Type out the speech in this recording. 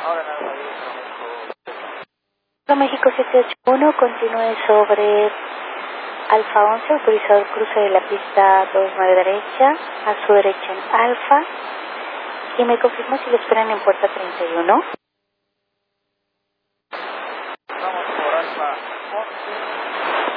México 781, continúe sobre Alfa 11, autorizado el cruce de la pista 29 derecha, a su derecha en Alfa, y me confirma si lo esperan en puerta 31.